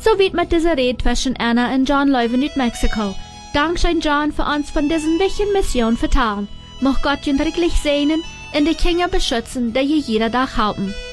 So wie mit dieser Rede zwischen Anna und John Leuven in Mexiko. Dankeschön, John, für uns von diesen wichtigen Mission vertalen. Mocht Gott ihn wirklich segnen und die Kinder beschützen, die je jeder Tag halten.